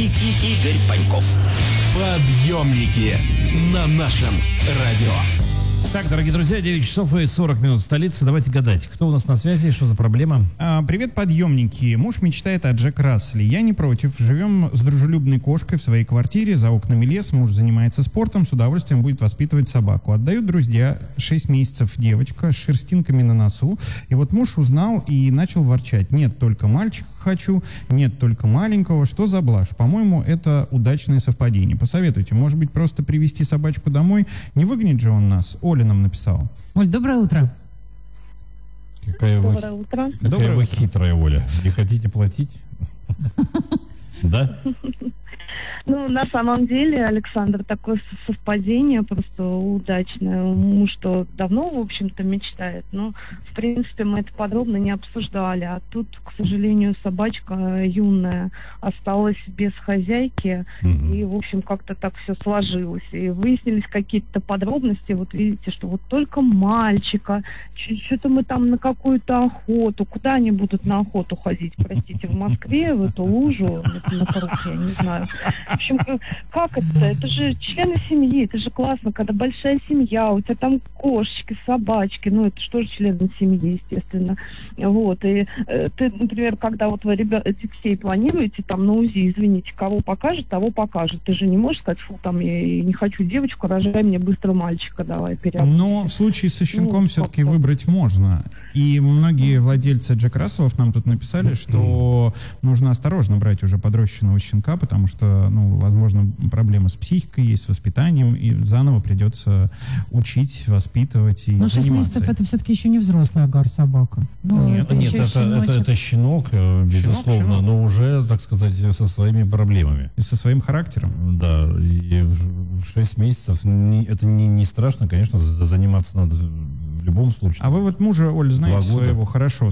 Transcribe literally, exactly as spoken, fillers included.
и Игорь Паньков. Подъемники на нашем радио. Так, дорогие друзья, девять часов и сорок минут в столице. Давайте гадать, кто у нас на связи, что за проблема? А, привет, подъемники. Муж мечтает о Джек Расселе. Я не против. Живем с дружелюбной кошкой в своей квартире, за окнами лес. Муж занимается спортом, с удовольствием будет воспитывать собаку. Отдают друзья. шесть месяцев девочка с шерстинками на носу. И вот муж узнал и начал ворчать. Нет, только мальчика хочу, нет, только маленького. Что за блажь? По-моему, это удачное совпадение. Посоветуйте, может быть, просто привезти собачку домой? Не выгонит же он нас? Оля нам написала. Оль, доброе утро. Какая вы, Доброе утро. какая Доброе вы утро. хитрая, Оля. Не хотите платить? Да? Ну, на самом деле, Александр, такое совпадение просто удачное. Муж что давно, в общем-то, мечтает, но, в принципе, мы это подробно не обсуждали. А тут, к сожалению, собачка юная осталась без хозяйки, Мгм. и, в общем, как-то так все сложилось. И выяснились какие-то подробности. Вот видите, что вот только мальчика, что-то мы там на какую-то охоту. Куда они будут на охоту ходить, простите, в Москве, в эту лужу, на пруд, я не знаю. В общем, как это? Это же члены семьи, это же классно, когда большая семья, у тебя там кошечки, собачки, ну это что же члены семьи, естественно. Вот, и э, ты, например, когда вот вы ребят, детей планируете там на УЗИ, извините, кого покажет, того покажет. Ты же не можешь сказать, фу, там, я не хочу девочку, рожай мне быстро мальчика, давай, переобуть. Но в случае со щенком Ну, все-таки как-то. выбрать можно. И многие владельцы Джек Расселов нам тут написали, что нужно осторожно брать уже подрощенного щенка, потому что, ну, возможно, проблемы с психикой есть, с воспитанием, и заново придется учить, воспитывать и Ну, шесть заниматься. месяцев это все-таки еще не взрослая агар-собака. Ну, Нет, это Нет, еще это, это, щеночек. это щенок, э, безусловно, щенок. но уже, так сказать, со своими проблемами. И со своим характером. Да, и в шесть месяцев не- это не, не страшно, конечно, за- заниматься надо в любом случае. А вы вот мужа, Оль, знаете Два года. своего хорошо.